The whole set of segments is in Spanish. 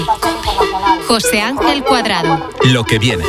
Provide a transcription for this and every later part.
José Ángel Cuadrado. Lo que viene.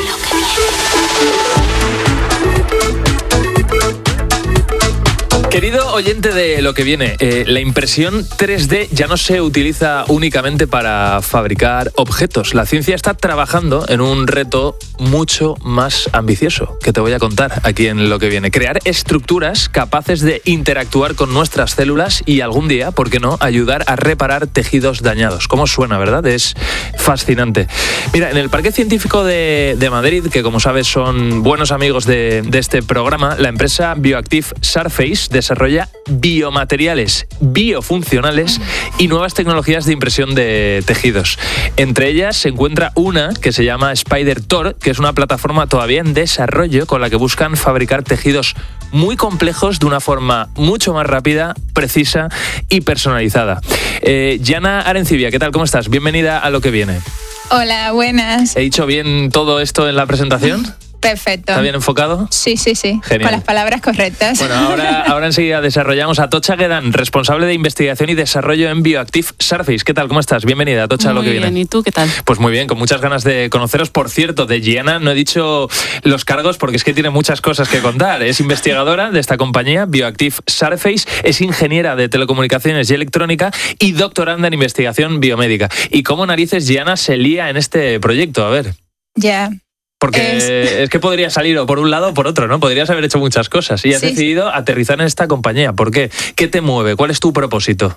Querido oyente de Lo que viene, la impresión 3D ya no se utiliza únicamente para fabricar objetos. La ciencia está trabajando en un reto mucho más ambicioso, que te voy a contar aquí en Lo que viene. Crear estructuras capaces de interactuar con nuestras células y algún día, ¿por qué no?, ayudar a reparar tejidos dañados. ¿Cómo suena, verdad? Es fascinante. Mira, en el Parque Científico de Madrid, que como sabes son buenos amigos de este programa, la empresa Bioactive Surface desarrolla biomateriales biofuncionales y nuevas tecnologías de impresión de tejidos. Entre ellas se encuentra una que se llama SpiderTor, que es una plataforma todavía en desarrollo con la que buscan fabricar tejidos muy complejos de una forma mucho más rápida, precisa y personalizada. Yana Arencibia, ¿qué tal? ¿Cómo estás? Bienvenida a Lo que viene. Hola, buenas. ¿He dicho bien todo esto en la presentación? Perfecto. ¿Está bien enfocado? Sí. Genial. Con las palabras correctas. Bueno, ahora enseguida desarrollamos a Atocha Guedán, responsable de investigación y desarrollo en Bioactive Surface. ¿Qué tal? ¿Cómo estás? Bienvenida, Atocha, a Lo que viene. Muy bien, ¿y tú qué tal? Pues muy bien, con muchas ganas de conoceros. Por cierto, de Yana no he dicho los cargos porque es que tiene muchas cosas que contar. Es investigadora de esta compañía, Bioactive Surface, es ingeniera de telecomunicaciones y electrónica y doctoranda en investigación biomédica. ¿Y cómo narices Yana se lía en este proyecto? A ver. Ya. Porque es que podría salir o por un lado o por otro, ¿no? Podrías haber hecho muchas cosas y has decidido aterrizar en esta compañía. ¿Por qué? ¿Qué te mueve? ¿Cuál es tu propósito?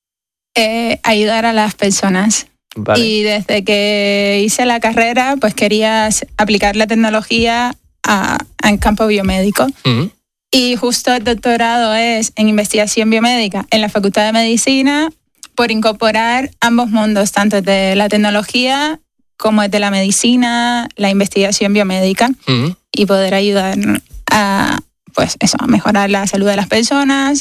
Ayudar a las personas. Vale. Y desde que hice la carrera, pues quería aplicar la tecnología en campo biomédico. Uh-huh. Y justo el doctorado es en investigación biomédica en la Facultad de Medicina, por incorporar ambos mundos, tanto de la tecnología como es de la medicina, la investigación biomédica, y poder ayudar a mejorar la salud de las personas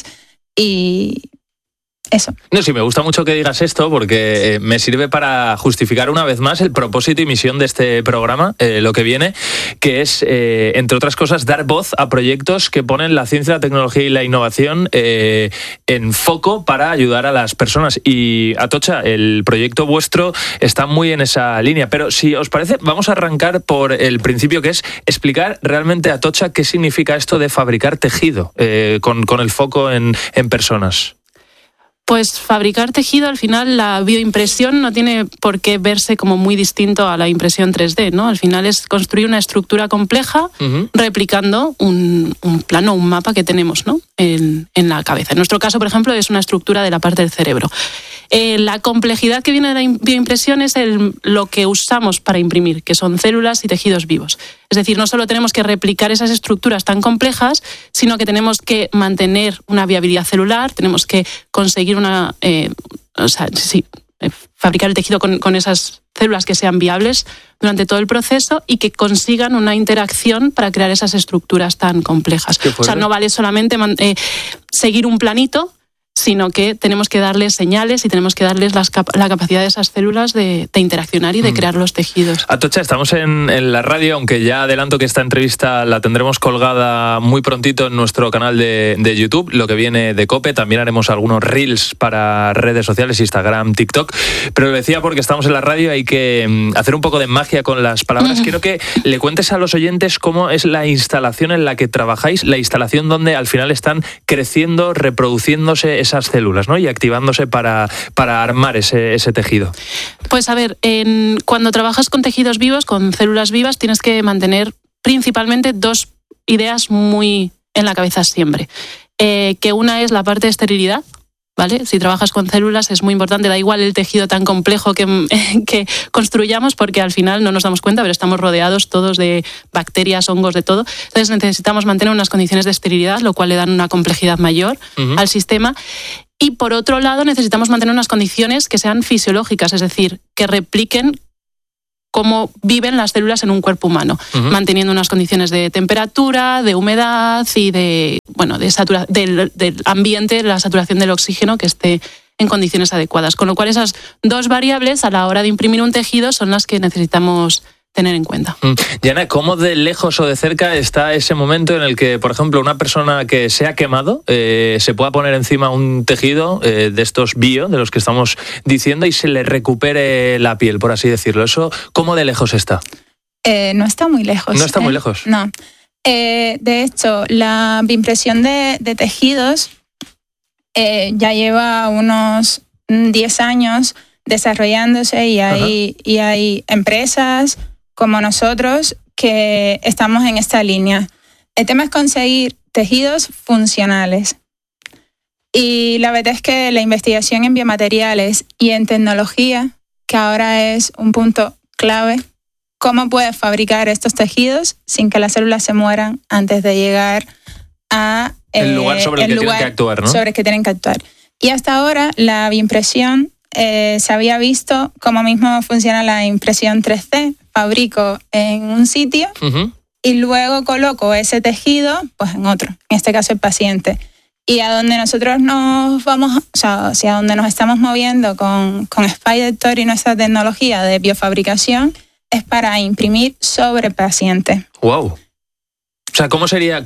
y eso. No, sí, me gusta mucho que digas esto porque me sirve para justificar una vez más el propósito y misión de este programa, Lo que viene, que es, entre otras cosas, dar voz a proyectos que ponen la ciencia, la tecnología y la innovación en foco para ayudar a las personas. Y, Atocha, el proyecto vuestro está muy en esa línea, pero si os parece, vamos a arrancar por el principio, que es explicar realmente, Atocha, qué significa esto de fabricar tejido con el foco en personas. Pues fabricar tejido, al final la bioimpresión no tiene por qué verse como muy distinto a la impresión 3D, ¿no? Al final es construir una estructura compleja replicando un plano, un mapa que tenemos, ¿no?, en la cabeza. En nuestro caso, por ejemplo, es una estructura de la parte del cerebro. La complejidad que viene de la bioimpresión es lo que usamos para imprimir, que son células y tejidos vivos. Es decir, no solo tenemos que replicar esas estructuras tan complejas, sino que tenemos que mantener una viabilidad celular, tenemos que conseguir fabricar el tejido con esas células que sean viables durante todo el proceso y que consigan una interacción para crear esas estructuras tan complejas. O sea, no vale solamente seguir un planito, sino que tenemos que darles señales y tenemos que darles la capacidad de esas células de interaccionar y de crear los tejidos. Atocha, estamos en la radio, aunque ya adelanto que esta entrevista la tendremos colgada muy prontito en nuestro canal de YouTube, Lo que viene de COPE. También haremos algunos reels para redes sociales, Instagram, TikTok. Pero lo decía porque estamos en la radio, hay que hacer un poco de magia con las palabras. Quiero que le cuentes a los oyentes cómo es la instalación en la que trabajáis, la instalación donde al final están creciendo, reproduciéndose esas células, ¿no?, y activándose para armar ese tejido. Pues a ver, cuando trabajas con tejidos vivos, con células vivas, tienes que mantener principalmente dos ideas muy en la cabeza siempre. Que una es la parte de esterilidad, ¿vale? Si trabajas con células es muy importante, da igual el tejido tan complejo que construyamos, porque al final no nos damos cuenta, pero estamos rodeados todos de bacterias, hongos, de todo. Entonces necesitamos mantener unas condiciones de esterilidad, lo cual le dan una complejidad mayor al sistema. Y por otro lado necesitamos mantener unas condiciones que sean fisiológicas, es decir, que repliquen cómo viven las células en un cuerpo humano, manteniendo unas condiciones de temperatura, de humedad y del ambiente, la saturación del oxígeno, que esté en condiciones adecuadas. Con lo cual esas dos variables a la hora de imprimir un tejido son las que necesitamos tener en cuenta. Yana, ¿cómo de lejos o de cerca está ese momento en el que, por ejemplo, una persona que se ha quemado se pueda poner encima un tejido de estos bio, de los que estamos diciendo, y se le recupere la piel, por así decirlo? ¿Eso cómo de lejos está? No está muy lejos. ¿No está muy lejos? No. De hecho, la impresión de tejidos ya lleva unos 10 años desarrollándose y hay empresas como nosotros que estamos en esta línea. El tema es conseguir tejidos funcionales. Y la verdad es que la investigación en biomateriales y en tecnología, que ahora es un punto clave, cómo puedes fabricar estos tejidos sin que las células se mueran antes de llegar a el lugar sobre el que tienen que actuar, ¿no? Sobre el que tienen que actuar. Y hasta ahora la bioimpresión se había visto cómo mismo funciona la impresión 3D. Fabrico en un sitio y luego coloco ese tejido pues en otro, en este caso el paciente. Y a donde nosotros nos vamos, o sea, hacia donde nos estamos moviendo con SpiderTor y nuestra tecnología de biofabricación es para imprimir sobre el paciente. ¡Wow! O sea, ¿cómo sería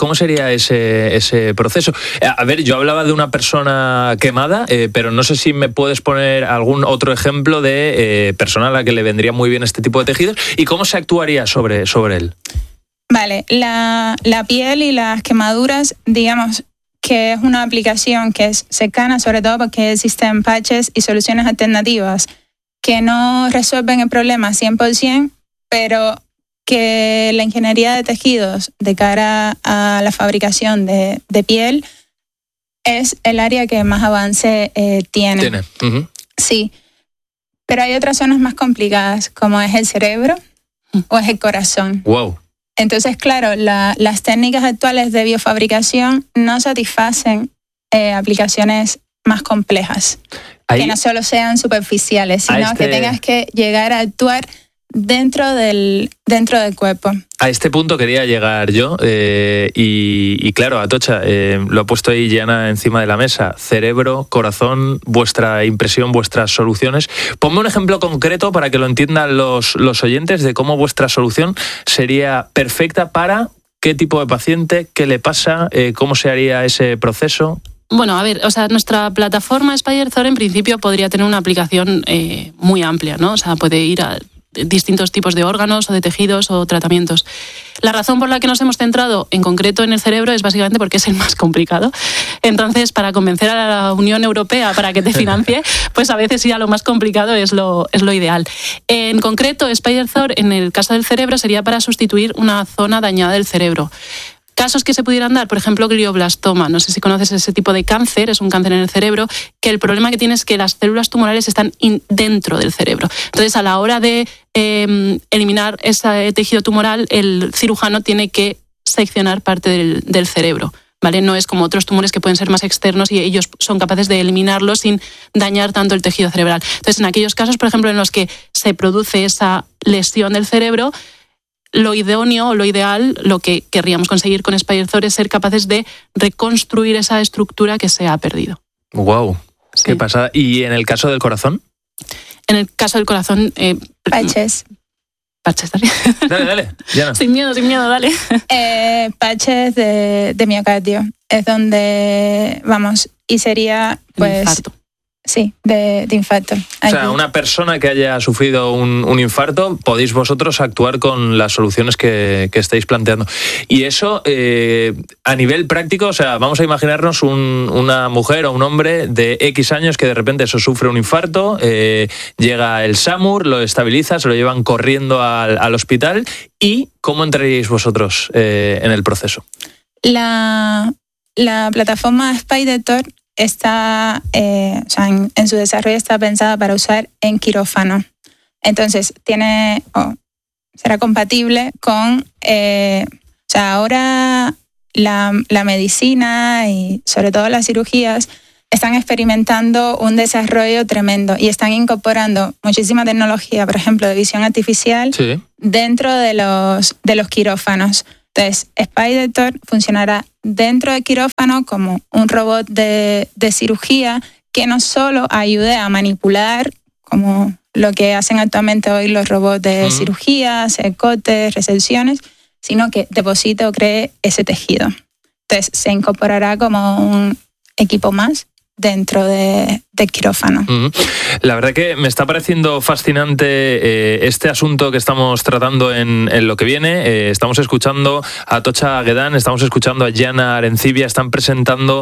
ese proceso? A ver, yo hablaba de una persona quemada, pero no sé si me puedes poner algún otro ejemplo de persona a la que le vendría muy bien este tipo de tejidos y cómo se actuaría sobre él. Vale, la piel y las quemaduras, digamos que es una aplicación que es cercana, sobre todo porque existen patches y soluciones alternativas que no resuelven el problema 100%, pero que la ingeniería de tejidos de cara a la fabricación de piel es el área que más avance tiene. Sí, pero hay otras zonas más complicadas, como es el cerebro o es el corazón. Wow. Entonces, claro, las técnicas actuales de biofabricación no satisfacen aplicaciones más complejas, que no solo sean superficiales, sino que tengas que llegar a actuar dentro del cuerpo. A este punto quería llegar yo y claro, Atocha, lo ha puesto ahí Yana encima de la mesa. Cerebro, corazón, vuestra impresión, vuestras soluciones. Ponme un ejemplo concreto para que lo entiendan los oyentes de cómo vuestra solución sería perfecta para qué tipo de paciente, qué le pasa, cómo se haría ese proceso. Bueno, a ver, o sea, nuestra plataforma SpiderTor en principio podría tener una aplicación muy amplia, ¿no? O sea, puede ir a distintos tipos de órganos o de tejidos o tratamientos. La razón por la que nos hemos centrado en concreto en el cerebro es básicamente porque es el más complicado. Entonces, para convencer a la Unión Europea para que te financie, pues a veces ir a lo más complicado es lo ideal. En concreto, SpiderTor, en el caso del cerebro, sería para sustituir una zona dañada del cerebro. Casos que se pudieran dar, por ejemplo, glioblastoma. No sé si conoces ese tipo de cáncer, es un cáncer en el cerebro, que el problema que tiene es que las células tumorales están dentro del cerebro. Entonces, a la hora de eliminar ese tejido tumoral, el cirujano tiene que seccionar parte del cerebro, ¿vale? No es como otros tumores que pueden ser más externos y ellos son capaces de eliminarlos sin dañar tanto el tejido cerebral. Entonces, en aquellos casos, por ejemplo, en los que se produce esa lesión del cerebro, lo idóneo o lo ideal, lo que querríamos conseguir con SpiderTor es ser capaces de reconstruir esa estructura que se ha perdido. ¡Wow! Sí. ¡Qué pasada! ¿Y en el caso del corazón? En el caso del corazón... Patches. Patches, dale. Dale, Yana. Sin miedo, dale. Patches de miocardio. Es donde, vamos, y sería, pues... Infarto. Sí, de infarto. O sea, una persona que haya sufrido un infarto, podéis vosotros actuar con las soluciones que estáis planteando. Y eso, a nivel práctico, o sea, vamos a imaginarnos una mujer o un hombre de X años que de repente eso sufre un infarto, llega el SAMUR, lo estabiliza, se lo llevan corriendo al hospital. ¿Y cómo entraríais vosotros en el proceso? La plataforma SpiderTor está, o sea, en su desarrollo está pensada para usar en quirófano. Entonces, será compatible con, o sea, ahora la medicina y sobre todo las cirugías están experimentando un desarrollo tremendo y están incorporando muchísima tecnología, por ejemplo, de visión artificial dentro de los quirófanos. Entonces, SpiderTor funcionará dentro del quirófano como un robot de cirugía que no solo ayude a manipular como lo que hacen actualmente hoy los robots de cirugías, cortes, resecciones, sino que deposite o cree ese tejido. Entonces se incorporará como un equipo más dentro del quirófano. La verdad que me está pareciendo fascinante este asunto que estamos tratando en lo que viene. Estamos escuchando a Atocha Guedán, estamos escuchando a Gianna Arencibia, están presentando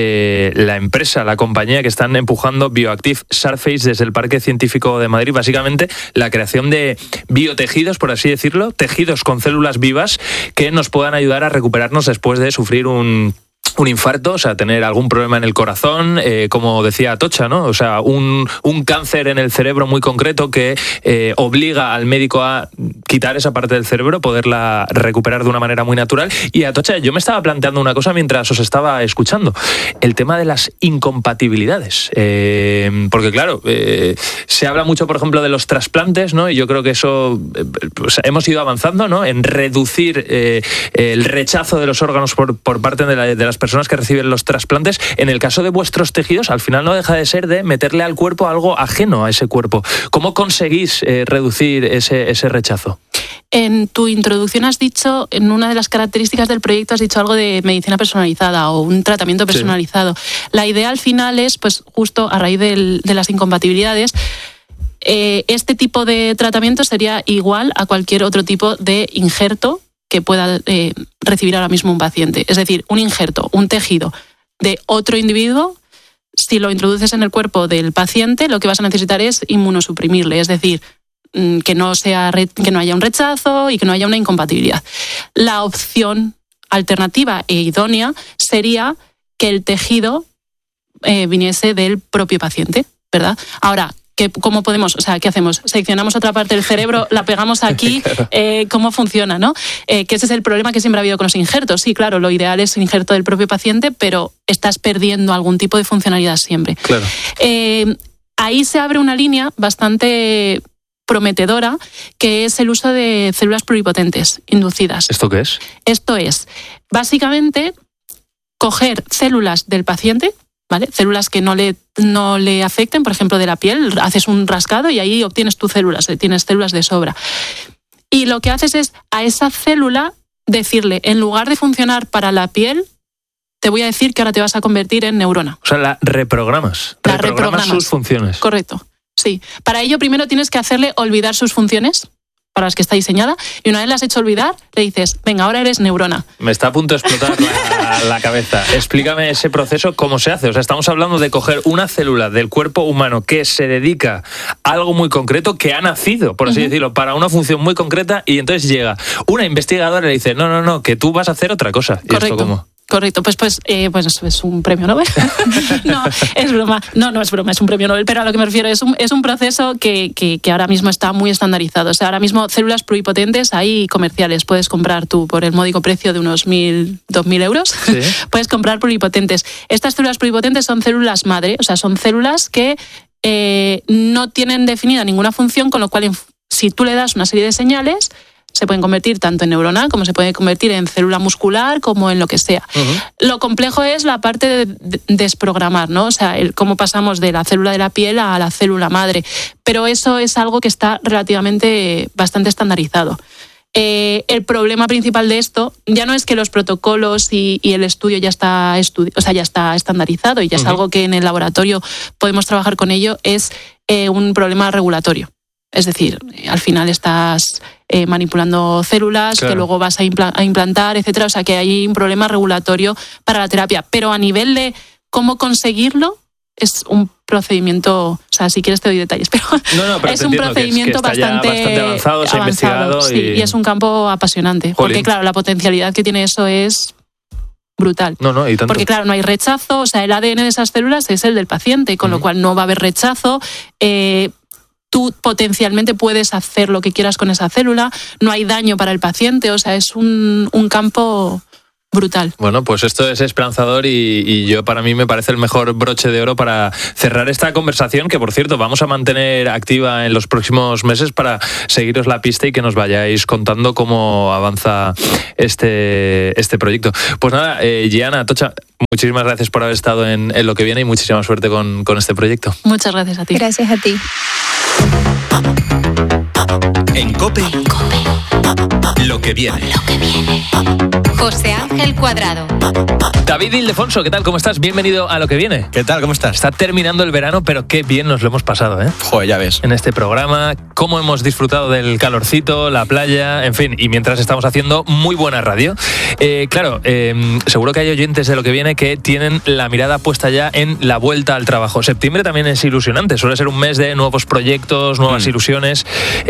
la empresa, la compañía que están empujando Bioactive Surface desde el Parque Científico de Madrid. Básicamente la creación de biotejidos, por así decirlo, tejidos con células vivas que nos puedan ayudar a recuperarnos después de sufrir un infarto, o sea, tener algún problema en el corazón, como decía Atocha, ¿no? O sea, un cáncer en el cerebro muy concreto que obliga al médico a quitar esa parte del cerebro, poderla recuperar de una manera muy natural. Y Atocha, yo me estaba planteando una cosa mientras os estaba escuchando, el tema de las incompatibilidades, porque claro, se habla mucho, por ejemplo, de los trasplantes, ¿no? Y yo creo que eso, pues, hemos ido avanzando, ¿no? En reducir el rechazo de los órganos por parte de las personas que reciben los trasplantes. En el caso de vuestros tejidos, al final no deja de ser de meterle al cuerpo algo ajeno a ese cuerpo. ¿Cómo conseguís reducir ese rechazo? En tu introducción has dicho, en una de las características del proyecto has dicho algo de medicina personalizada o un tratamiento personalizado. Sí. La idea al final es, pues justo a raíz de las incompatibilidades, este tipo de tratamiento sería igual a cualquier otro tipo de injerto que pueda recibir ahora mismo un paciente. Es decir, un injerto, un tejido de otro individuo, si lo introduces en el cuerpo del paciente, lo que vas a necesitar es inmunosuprimirle, es decir, que no haya un rechazo y que no haya una incompatibilidad. La opción alternativa e idónea sería que el tejido viniese del propio paciente, ¿verdad? Ahora, ¿cómo podemos? O sea, ¿qué hacemos? ¿Seccionamos otra parte del cerebro, la pegamos aquí? ¿Cómo funciona, no? Que ese es el problema que siempre ha habido con los injertos. Sí, claro, lo ideal es injerto del propio paciente, pero estás perdiendo algún tipo de funcionalidad siempre. Claro. Ahí se abre una línea bastante prometedora, que es el uso de células pluripotentes inducidas. ¿Esto qué es? Esto es, básicamente, coger células del paciente, ¿vale? Células que no le afecten, por ejemplo, de la piel, haces un rascado y ahí obtienes tus células, tienes células de sobra. Y lo que haces es a esa célula decirle, en lugar de funcionar para la piel, te voy a decir que ahora te vas a convertir en neurona. O sea, la reprogramas. Reprogramas sus funciones. Correcto, sí. Para ello primero tienes que hacerle olvidar sus funciones para las que está diseñada, y una vez las has hecho olvidar, le dices, venga, ahora eres neurona. Me está a punto de explotar la cabeza. Explícame ese proceso, cómo se hace. O sea, estamos hablando de coger una célula del cuerpo humano que se dedica a algo muy concreto, que ha nacido, por así decirlo, para una función muy concreta, y entonces llega una investigadora y le dice, no, que tú vas a hacer otra cosa. Correcto. ¿Y esto cómo? Correcto, pues es un premio Nobel. No, es broma. No es broma, es un premio Nobel, pero a lo que me refiero es un proceso que ahora mismo está muy estandarizado. O sea, ahora mismo células pluripotentes hay comerciales. Puedes comprar tú por el módico precio de unos 2.000 euros. ¿Sí? Puedes comprar pluripotentes. Estas células pluripotentes son células madre, o sea, son células que no tienen definida ninguna función, con lo cual si tú le das una serie de señales, se pueden convertir tanto en neurona como se puede convertir en célula muscular, como en lo que sea. Lo complejo es la parte de desprogramar, ¿no? O sea, cómo pasamos de la célula de la piel a la célula madre. Pero eso es algo que está relativamente bastante estandarizado. El problema principal de esto ya no es que los protocolos y el estudio ya está estandarizado y ya es algo que en el laboratorio podemos trabajar con ello, es un problema regulatorio. Es decir, al final estás manipulando células, claro, que luego vas a implantar, etcétera. O sea, que hay un problema regulatorio para la terapia. Pero a nivel de cómo conseguirlo, es un procedimiento, o sea, si quieres te doy detalles, pero es un procedimiento bastante avanzado, se ha investigado. Sí, y es un campo apasionante. Jolín. Porque, claro, la potencialidad que tiene eso es brutal. Y tanto. Porque, claro, no hay rechazo, o sea, el ADN de esas células es el del paciente, con lo cual no va a haber rechazo. Tú potencialmente puedes hacer lo que quieras con esa célula, no hay daño para el paciente, o sea, es un campo brutal. Bueno, pues esto es esperanzador y yo, para mí, me parece el mejor broche de oro para cerrar esta conversación, que por cierto vamos a mantener activa en los próximos meses para seguiros la pista y que nos vayáis contando cómo avanza este proyecto. Pues nada, Gianna, Atocha, muchísimas gracias por haber estado en Lo que viene y muchísima suerte con este proyecto. Muchas gracias a ti. Gracias a ti. En COPE, Lo que viene. José Ángel Cuadrado. David Ildefonso, ¿qué tal? ¿Cómo estás? Bienvenido a Lo que viene. ¿Qué tal? ¿Cómo estás? Está terminando el verano, pero qué bien nos lo hemos pasado, ¿eh? Joder, ya ves. En este programa, cómo hemos disfrutado del calorcito, la playa, en fin, y mientras estamos haciendo muy buena radio. Claro, seguro que hay oyentes de Lo que viene que tienen la mirada puesta ya en la vuelta al trabajo. Septiembre también es ilusionante, suele ser un mes de nuevos proyectos, nuevas ilusiones.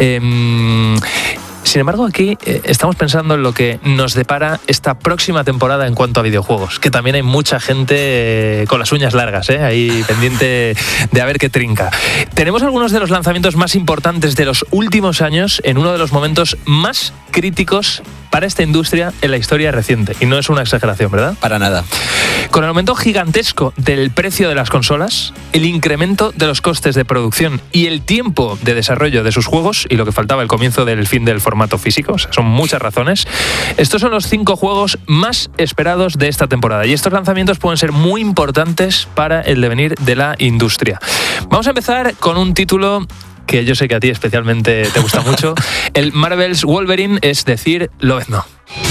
Sin embargo, aquí estamos pensando en lo que nos depara esta próxima temporada en cuanto a videojuegos, que también hay mucha gente con las uñas largas, ahí pendiente de a ver qué trinca. Tenemos algunos de los lanzamientos más importantes de los últimos años en uno de los momentos más críticos para esta industria en la historia reciente. Y no es una exageración, ¿verdad? Para nada. Con el aumento gigantesco del precio de las consolas, el incremento de los costes de producción y el tiempo de desarrollo de sus juegos, y lo que faltaba, el comienzo del fin del formato físico, o sea, son muchas razones. Estos son los 5 juegos más esperados de esta temporada, y estos lanzamientos pueden ser muy importantes para el devenir de la industria. Vamos a empezar con un título que yo sé que a ti especialmente te gusta mucho, el Marvel's Wolverine, es decir, Lobezno.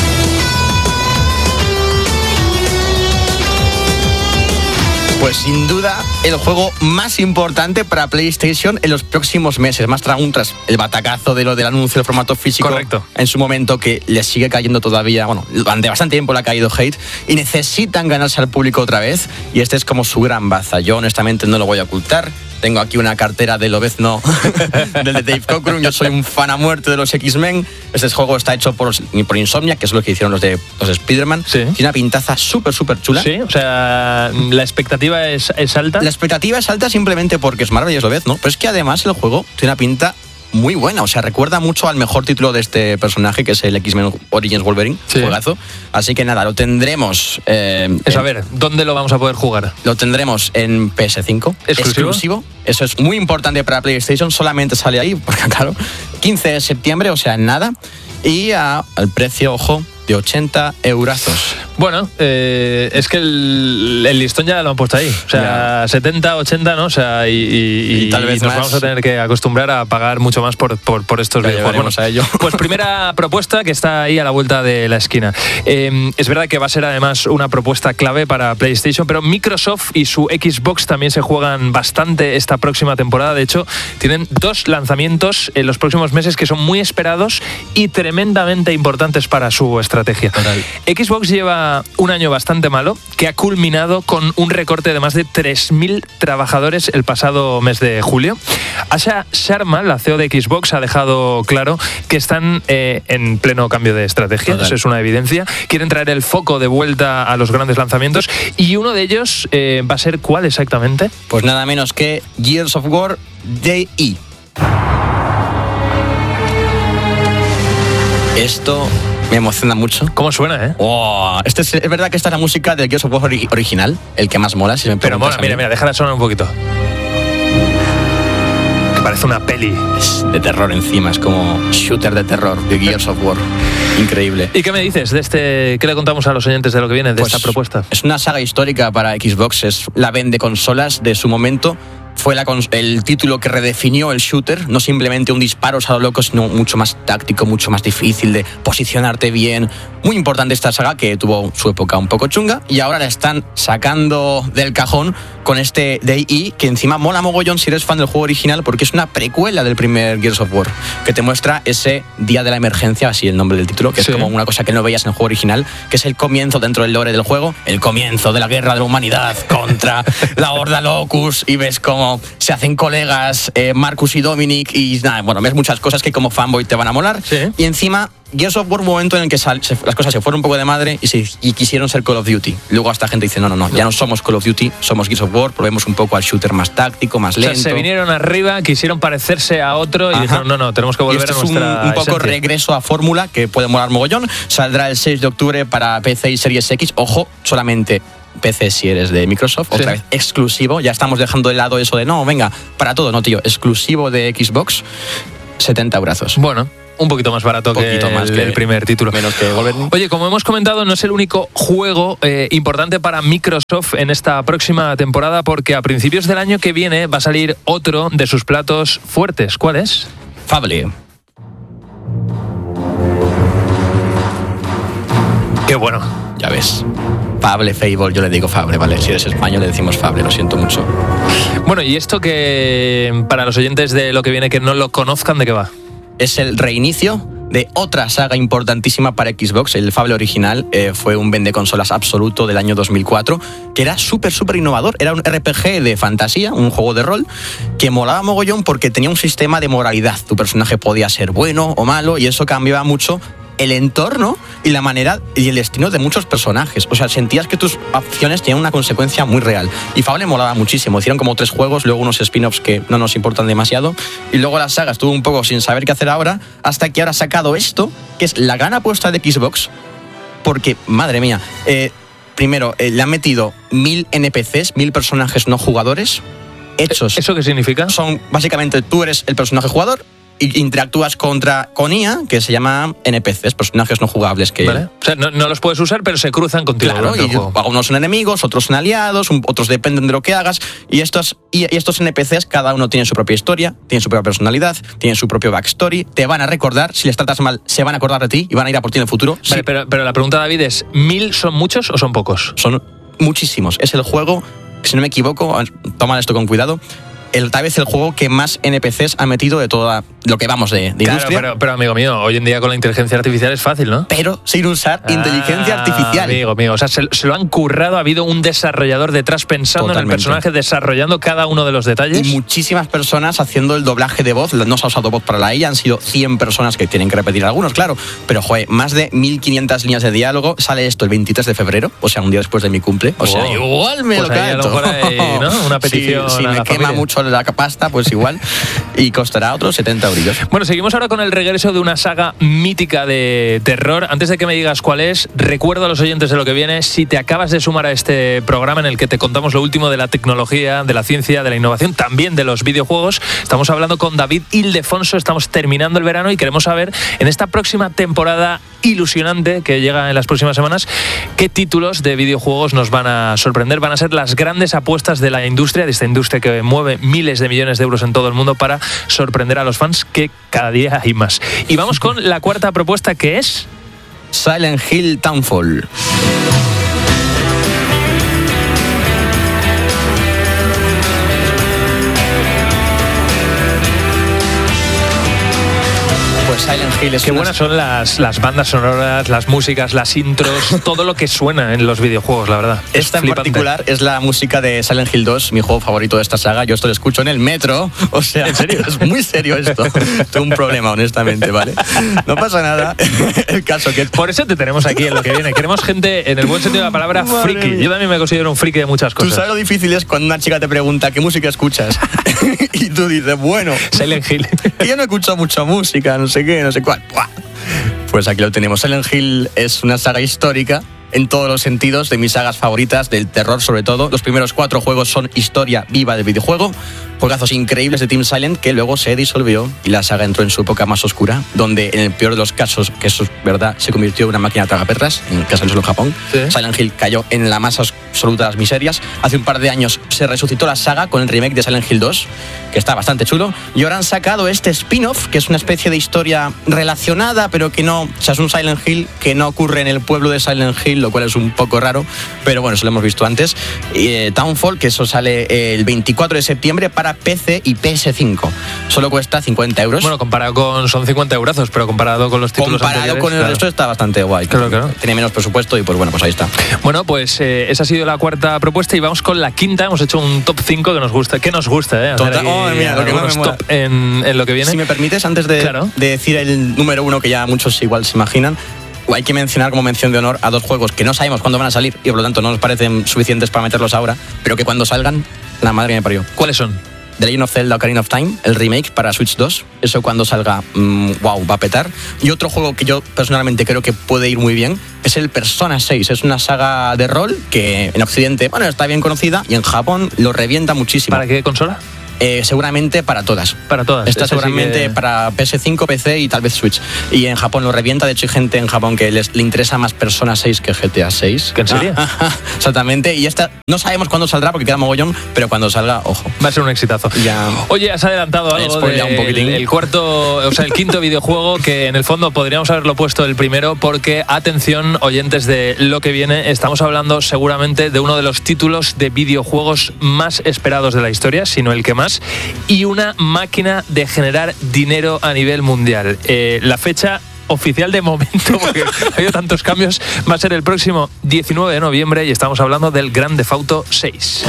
Pues sin duda el juego más importante para PlayStation en los próximos meses, más tras el batacazo de lo del anuncio del formato físico. Correcto. En su momento, que le sigue cayendo todavía, bueno, durante bastante tiempo le ha caído hate y necesitan ganarse al público otra vez, y este es como su gran baza. Yo honestamente no lo voy a ocultar. Tengo aquí una cartera de Lobezno del de Dave Cockrum. Yo soy un fan a muerte de los X-Men. Este juego está hecho por Insomniac, que es lo que hicieron los de Spider-Man. Sí. Tiene una pintaza súper chula. Sí, o sea, la expectativa es alta. La expectativa es alta simplemente porque es Marvel y es Lobezno, pero es que además el juego tiene una pinta muy buena, o sea, recuerda mucho al mejor título de este personaje, que es el X-Men Origins Wolverine, juegazo. Así que nada, lo tendremos. A ver, ¿dónde lo vamos a poder jugar? Lo tendremos en PS5. Exclusivo. Eso es muy importante para PlayStation, solamente sale ahí, porque claro, 15 de septiembre, o sea, nada. Y al precio, ojo, de 80 eurazos. Bueno, es que el listón ya lo han puesto ahí. O sea, 70, 80, ¿no? O sea, y tal vez nos más. vamos a tener que acostumbrar a pagar mucho más por estos videojuegos. Bueno, a ello. Pues primera propuesta que está ahí a la vuelta de la esquina. Es verdad que va a ser además una propuesta clave para PlayStation, pero Microsoft y su Xbox también se juegan bastante esta próxima temporada. De hecho, tienen 2 lanzamientos en los próximos meses que son muy esperados y tremendamente importantes para su estrategia. Total. Xbox lleva un año bastante malo, que ha culminado con un recorte de más de 3.000 trabajadores el pasado mes de julio. Asha Sharma, la CEO de Xbox, ha dejado claro que están en pleno cambio de estrategia. Total. Eso es una evidencia. Quieren traer el foco de vuelta a los grandes lanzamientos, y uno de ellos va a ser, ¿cuál exactamente? Pues nada menos que Gears of War DI. Esto me emociona mucho. ¿Cómo suena, eh? Oh, es verdad que esta es la música del Gears of War original, el que más mola. Si me Pero mola, mira, déjala sonar un poquito. Que parece una peli. Es de terror encima, es como shooter de terror de Gears of War. Increíble. ¿Y qué me dices de qué le contamos a los oyentes de Lo que viene, de esta propuesta? Es una saga histórica para Xbox, es la vende consolas de su momento. Fue el título que redefinió el shooter, no simplemente un disparo a lo loco, sino mucho más táctico, mucho más difícil de posicionarte bien. Muy importante esta saga, que tuvo su época un poco chunga, y ahora la están sacando del cajón con este DI, que encima mola mogollón si eres fan del juego original, porque es una precuela del primer Gears of War, que te muestra ese día de la emergencia, así el nombre del título, que es como una cosa que no veías en el juego original, que es el comienzo dentro del lore del juego, el comienzo de la guerra de la humanidad contra la Horda Locus, y ves cómo se hacen colegas Marcus y Dominic, y nada, bueno, ves muchas cosas que como fanboy te van a molar. Sí. Y encima Gears of War, un momento en el que las cosas se fueron un poco de madre y quisieron ser Call of Duty. Luego esta gente dice, no, ya no somos Call of Duty, somos Gears of War, probemos un poco al shooter más táctico, más lento. O sea, se vinieron arriba, quisieron parecerse a otro y dijeron, no, tenemos que volver a nuestra un poco esencia. Regreso a fórmula, que puede molar mogollón. Saldrá el 6 de octubre para PC y Series X. Ojo, solamente PC si eres de Microsoft, otra vez exclusivo. Ya estamos dejando de lado eso de, no, venga, para todo, no, tío, exclusivo de Xbox, 70 eurazos. Bueno, un poquito más barato que el primer título. Menos que Wolverine. Oye, como hemos comentado, no es el único juego importante para Microsoft en esta próxima temporada, porque a principios del año que viene va a salir otro de sus platos fuertes. ¿Cuál es? Fable. Qué bueno. Ya ves. Fable, Fable, yo le digo Fable, ¿vale? Si eres español le decimos Fable, lo siento mucho. Bueno, y esto que para los oyentes de lo que viene que no lo conozcan, ¿de qué va? Es el reinicio de otra saga importantísima para Xbox. El Fable original fue un vendeconsolas absoluto del año 2004, que era súper innovador. Era un RPG de fantasía, un juego de rol, que molaba mogollón porque tenía un sistema de moralidad. Tu personaje podía ser bueno o malo, y eso cambiaba mucho el entorno y la manera y el destino de muchos personajes. O sea, sentías que tus acciones tenían una consecuencia muy real. Y Fable molaba muchísimo. Hicieron como 3 juegos, luego unos spin-offs que no nos importan demasiado. Y luego la saga estuvo un poco sin saber qué hacer ahora, hasta que ahora ha sacado esto, que es la gran apuesta de Xbox, porque, madre mía, primero, le han metido 1000 NPCs, 1000 personajes no jugadores, hechos. ¿Eso qué significa? Son, básicamente, tú eres el personaje jugador, y interactúas con IA, que se llama NPCs, personajes no jugables. Que, ¿vale? O sea, no los puedes usar, pero se cruzan contigo. Claro, y algunos son enemigos, otros son aliados, otros dependen de lo que hagas. Y estos NPCs, cada uno tiene su propia historia, tiene su propia personalidad, tiene su propio backstory. Te van a recordar, si les tratas mal, se van a acordar de ti y van a ir a por ti en el futuro. Vale, sí. Pero la pregunta, David, es, ¿1000 son muchos o son pocos? Son muchísimos. Es el juego, si no me equivoco, toma esto con cuidado, tal vez el juego que más NPCs ha metido de toda lo que vamos de industria. Claro, pero amigo mío, hoy en día con la inteligencia artificial es fácil, ¿no? Pero sin usar inteligencia artificial. Amigo mío, o sea, se lo han currado, ha habido un desarrollador detrás pensando en el personaje, desarrollando cada uno de los detalles. Y muchísimas personas haciendo el doblaje de voz. No se ha usado voz para la IA, han sido 100 personas que tienen que repetir algunos, claro. Pero, joder, más de 1500 líneas de diálogo. Sale esto el 23 de febrero, o sea, un día después de mi cumple. O sea, igual me pues lo canto. A lo mejor hay, ¿no? Una petición. Si me quema mucho la pasta, pues igual. Y costará otros 70 eurillos. Bueno, seguimos ahora con el regreso de una saga mítica de terror. Antes de que me digas cuál es, recuerdo a los oyentes de lo que viene, si te acabas de sumar a este programa en el que te contamos lo último de la tecnología, de la ciencia, de la innovación, también de los videojuegos, estamos hablando con David Ildefonso, estamos terminando el verano y queremos saber, en esta próxima temporada ilusionante que llega en las próximas semanas, qué títulos de videojuegos nos van a sorprender, van a ser las grandes apuestas de la industria, de esta industria que mueve miles de millones de euros en todo el mundo para sorprender a los fans, que cada día hay más. Y vamos con la cuarta propuesta, que es Silent Hill Townfall. Silent Hill es qué buenas son las bandas sonoras, las músicas, las intros, todo lo que suena en los videojuegos, la verdad. Esta en particular es la música de Silent Hill 2, mi juego favorito de esta saga. Yo esto lo escucho en el metro. O sea, ¿en serio? Es muy serio esto. Tengo un problema, honestamente, ¿vale? No pasa nada. El caso que... Por eso te tenemos aquí en lo que viene. Queremos gente, en el buen sentido de la palabra, friki. Yo también me considero un friki de muchas cosas. Tú sabes lo difícil es cuando una chica te pregunta ¿qué música escuchas? Y tú dices, bueno, Silent Hill. Yo no escucho mucha música, no sé qué, no sé cuál. Pues aquí lo tenemos. Silent Hill es una saga histórica en todos los sentidos, de mis sagas favoritas, del terror sobre todo. Los primeros 4 juegos son historia viva del videojuego, juegazos increíbles de Team Silent, que luego se disolvió y la saga entró en su época más oscura, donde en el peor de los casos, que eso es verdad, se convirtió en una máquina de tragaperras, en el caso de Japón. ¿Sí? Silent Hill cayó en la más absoluta de las miserias. Hace un par de años se resucitó la saga con el remake de Silent Hill 2, que está bastante chulo, y ahora han sacado este spin-off, que es una especie de historia relacionada, pero que no, o sea, es un Silent Hill que no ocurre en el pueblo de Silent Hill, lo cual es un poco raro, pero bueno, eso lo hemos visto antes. Townfall, que eso sale el 24 de septiembre para PC y PS5. Solo cuesta 50 euros. Bueno, comparado con... Son 50 eurazos, pero comparado con los títulos comparado anteriores... con el resto está bastante guay. Claro. Tiene menos presupuesto y pues bueno, pues ahí está. Bueno, pues esa ha sido la cuarta propuesta y vamos con la quinta. Hemos hecho un top 5 que nos gusta, Total, mira, lo que más me mola. Top en lo que viene. Si me permites, antes de decir el número 1, que ya muchos igual se imaginan, hay que mencionar como mención de honor a 2 juegos que no sabemos cuándo van a salir y por lo tanto no nos parecen suficientes para meterlos ahora, pero que cuando salgan, la madre me parió. ¿Cuáles son? The Legend of Zelda Ocarina of Time, el remake para Switch 2. Eso cuando salga, va a petar. Y otro juego que yo personalmente creo que puede ir muy bien es el Persona 6. Es una saga de rol que en Occidente, está bien conocida y en Japón lo revienta muchísimo. ¿Para qué consola? Seguramente para todas. Para todas. Está seguramente para PS5, PC y tal vez Switch. Y en Japón lo revienta. De hecho, hay gente en Japón que le interesa más Persona 6 que GTA 6. ¿En serio? Exactamente. Y esta no sabemos cuándo saldrá porque queda mogollón, pero cuando salga, ojo. Va a ser un exitazo. Ya. Oye, has adelantado algo un poquitín. el quinto videojuego, que en el fondo podríamos haberlo puesto el primero, porque, atención, oyentes de lo que viene, estamos hablando seguramente de uno de los títulos de videojuegos más esperados de la historia, sino el que más, y una máquina de generar dinero a nivel mundial. La fecha oficial de momento, porque ha habido tantos cambios, va a ser el próximo 19 de noviembre y estamos hablando del Grand Theft Auto 6.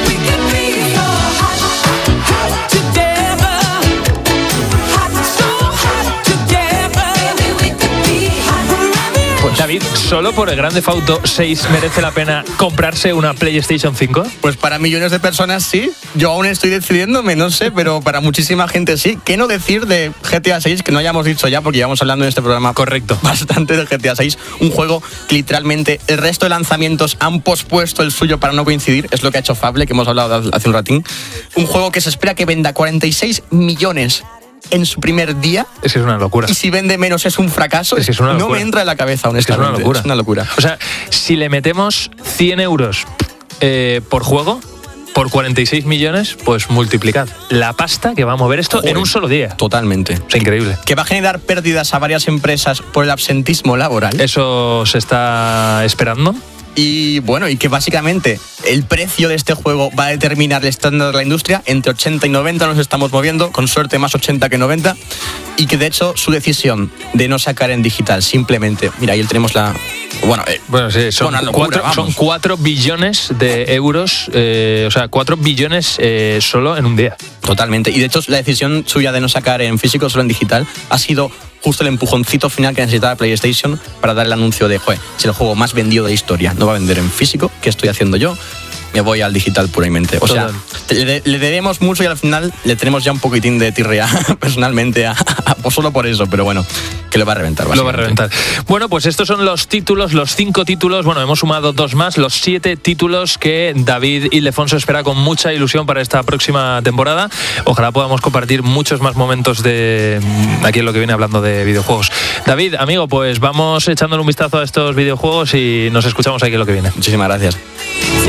David, ¿solo por el Grand Theft Auto 6 merece la pena comprarse una PlayStation 5? Pues para millones de personas sí. Yo aún estoy decidiéndome, no sé, pero para muchísima gente sí. ¿Qué no decir de GTA 6, que no hayamos dicho ya, porque llevamos hablando en este programa bastante de GTA 6? Un juego que literalmente el resto de lanzamientos han pospuesto el suyo para no coincidir. Es lo que ha hecho Fable, que hemos hablado hace un ratín. Un juego que se espera que venda 46 millones en su primer día. Es que es una locura. Y si vende menos es un fracaso. Es que es una locura. No me entra en la cabeza, honestamente. Es una locura. O sea, si le metemos 100 euros por juego, por 46 millones, pues multiplicad la pasta que va a mover esto en un solo día. Totalmente. Es increíble. Que va a generar pérdidas a varias empresas por el absentismo laboral. Eso se está esperando. Y bueno, y que básicamente el precio de este juego va a determinar el estándar de la industria. Entre 80 y 90 nos estamos moviendo, con suerte más 80 que 90. Y que de hecho su decisión de no sacar en digital, simplemente, mira, ahí tenemos la... Bueno, sí, son 4 billones de euros, 4 billones solo en un día. Totalmente. Y de hecho la decisión suya de no sacar en físico, solo en digital, ha sido justo el empujoncito final que necesitaba PlayStation para dar el anuncio de, si el juego más vendido de la historia no va a vender en físico, ¿qué estoy haciendo yo? Me voy al digital puramente. O sea, le debemos mucho y al final le tenemos ya un poquitín de tirria personalmente, pues solo por eso, pero bueno, que lo va a reventar. Lo va a reventar. Bueno, pues estos son los títulos, los 5 títulos, hemos sumado 2 más, los 7 títulos que David Ildefonso espera con mucha ilusión para esta próxima temporada. Ojalá podamos compartir muchos más momentos de aquí en lo que viene hablando de videojuegos. David, amigo, pues vamos echándole un vistazo a estos videojuegos y nos escuchamos aquí en lo que viene. Muchísimas gracias.